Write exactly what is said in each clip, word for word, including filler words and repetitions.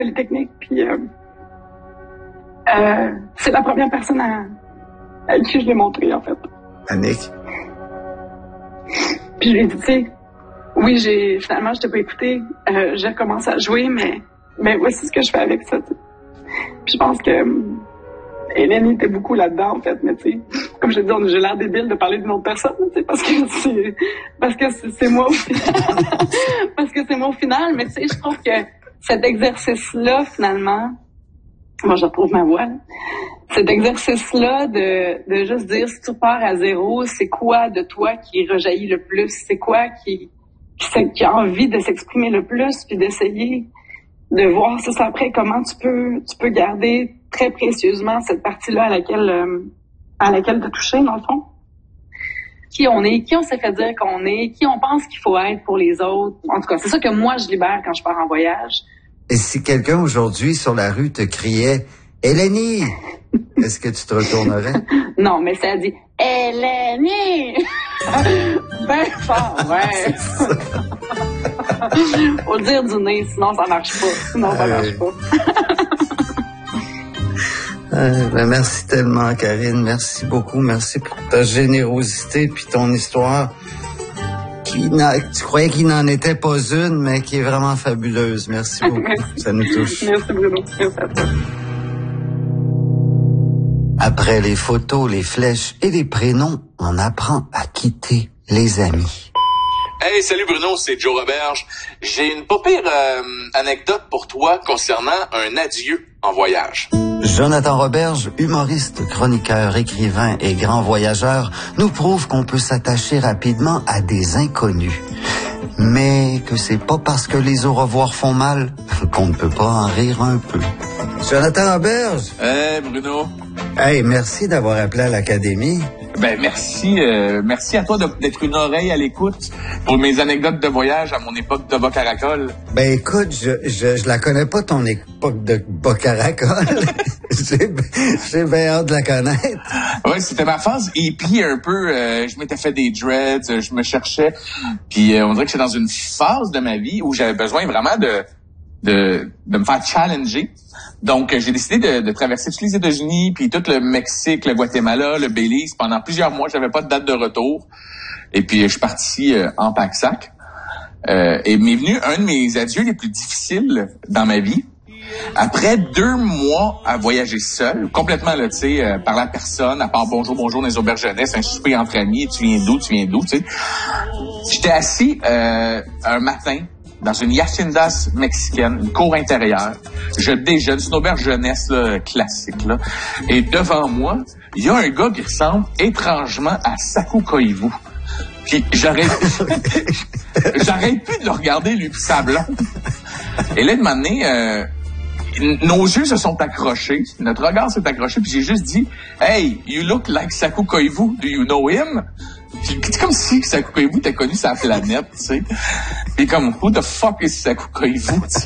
Polytechnique, puis euh, euh, c'est la première personne à, à qui je l'ai montré, en fait. Annick? Puis je lui ai dit, tu sais, oui, j'ai finalement, je t'ai pas écouté, euh, j'ai recommencé à jouer, mais, mais voici ce que je fais avec ça, t'sais. Puis je pense que euh, Hélène était beaucoup là-dedans, en fait, mais tu sais, comme je te dis, j'ai l'air débile de parler d'une autre personne, tu sais, parce que c'est, parce que c'est, c'est moi au final, parce que c'est moi au final, mais tu sais, je trouve que cet exercice-là, finalement, moi, je retrouve ma voix, là. Cet exercice-là de, de juste dire, si tu pars à zéro, c'est quoi de toi qui rejaillit le plus? C'est quoi qui, qui, qui a envie de s'exprimer le plus, puis d'essayer de voir ça après, comment tu peux, tu peux garder très précieusement cette partie-là à laquelle, euh, à laquelle tu as touché, dans le fond. Qui on est, qui on s'est fait dire qu'on est, qui on pense qu'il faut être pour les autres. En tout cas, c'est ça que moi, je libère quand je pars en voyage. Et si quelqu'un aujourd'hui sur la rue te criait « Hélénie », est-ce que tu te retournerais? Non, mais ça dit « Hélénie ». Ben fort, ouais. Faut le dire du nez, sinon ça marche pas. Sinon ça marche pas. euh, ben merci tellement, Karine. Merci beaucoup. Merci pour ta générosité puis ton histoire. Qui n'a, tu croyais qu'il n'en était pas une, mais qui est vraiment fabuleuse. Merci beaucoup. Merci. Ça nous touche. Merci Bruno. Merci à toi. Après les photos, les flèches et les prénoms, on apprend à quitter les amis. Hey, salut Bruno, c'est Joe Roberge. J'ai une pas pire euh, anecdote pour toi concernant un adieu en voyage. Jonathan Roberge, humoriste, chroniqueur, écrivain et grand voyageur, nous prouve qu'on peut s'attacher rapidement à des inconnus. Mais que c'est pas parce que les au revoir font mal qu'on ne peut pas en rire un peu. Jonathan Roberge! Hey Bruno! Hey, merci d'avoir appelé à l'Académie. Ben merci, euh, merci à toi de, d'être une oreille à l'écoute pour mes anecdotes de voyage à mon époque de Bocaracol. Ben écoute, je, je je la connais pas ton époque de Bocaracol. j'ai j'ai bien hâte de la connaître. Ouais, c'était ma phase hippie un peu. Euh, je m'étais fait des dreads, je me cherchais, puis euh, on dirait que j'étais dans une phase de ma vie où j'avais besoin vraiment de de de me faire challenger. Donc, j'ai décidé de, de traverser toutes les États-Unis, puis tout le Mexique, le Guatemala, le Belize. Pendant plusieurs mois, j'avais pas de date de retour. Et puis, je suis parti euh, en pack-sac. Euh, et m'est venu un de mes adieux les plus difficiles dans ma vie. Après deux mois à voyager seul, complètement, là, tu sais, euh, parler à personne, à part bonjour, bonjour dans les auberges jeunesse, un souper entre amis, tu viens d'où, tu viens d'où, tu sais. J'étais assis euh, un matin dans une yacindas mexicaine, une cour intérieure. Je déjeune, c'est une auberge jeunesse là, classique. Là. Et devant moi, il y a un gars qui ressemble étrangement à Sakou Koivu. Puis j'arrête, j'arrête plus de le regarder, lui, puis sa blonde. Et là, de moment donné, euh, nos yeux se sont accrochés, notre regard s'est accroché, puis j'ai juste dit « Hey, you look like Sakou Koivu, do you know him? » C'est comme si Sakou Koivu t'as connu sa planète, tu sais. Puis comme, who the fuck is Sakou Koivu, tu sais.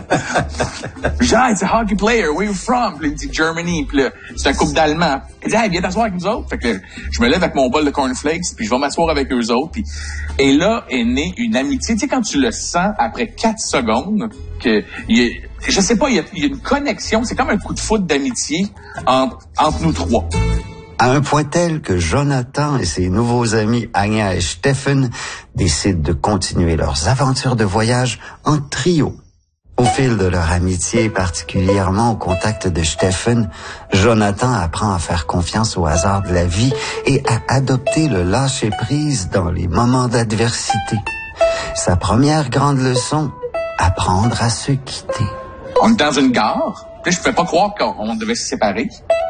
Genre, it's a hockey player, where you from? Puis il me dit Germany, puis là, c'est un couple d'Allemands. Il dit, hey, viens t'asseoir avec nous autres. Fait que je me lève avec mon bol de cornflakes, puis je vais m'asseoir avec eux autres. Puis, et là est née une amitié. Tu sais, quand tu le sens après quatre secondes, que il y a, je sais pas, il y a, il y a une connexion, c'est comme un coup de foudre d'amitié entre, entre nous trois. À un point tel que Jonathan et ses nouveaux amis Anya et Stephen décident de continuer leurs aventures de voyage en trio. Au fil de leur amitié, particulièrement au contact de Stephen, Jonathan apprend à faire confiance au hasard de la vie et à adopter le lâcher-prise dans les moments d'adversité. Sa première grande leçon, apprendre à se quitter. On est dans une gare, puis je pouvais pas croire qu'on devait se séparer.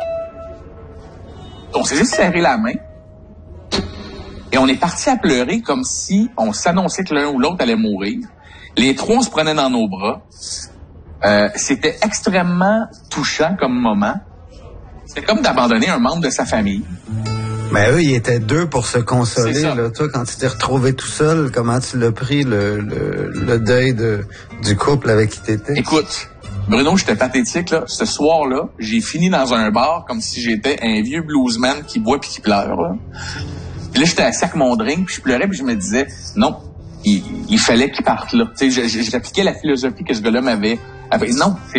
On s'est juste serré la main et on est parti à pleurer comme si on s'annonçait que l'un ou l'autre allait mourir. Les trois, on se prenait dans nos bras. Euh, c'était extrêmement touchant comme moment. C'était comme d'abandonner un membre de sa famille. Mais eux, ils étaient deux pour se consoler. Là. Toi, quand tu t'es retrouvé tout seul, comment tu l'as pris, le, le, le deuil de, du couple avec qui t'étais? Écoute, Bruno, j'étais pathétique, là. Ce soir-là, j'ai fini dans un bar comme si j'étais un vieux bluesman qui boit puis qui pleure, là. Puis là, j'étais assis avec mon drink, puis je pleurais, puis je me disais, non, il, il fallait qu'il parte là. Tu sais, j'appliquais la philosophie que ce gars-là m'avait... avait. Non, c'est